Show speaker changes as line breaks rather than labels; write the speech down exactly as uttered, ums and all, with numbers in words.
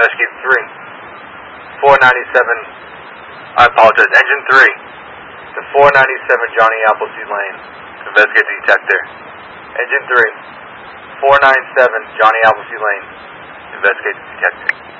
Investigate three. four ninety-seven, I apologize, engine three to four ninety-seven Johnny Appleseed Lane. Investigate the detector. Engine three, four ninety-seven Johnny Appleseed Lane. Investigate the detector.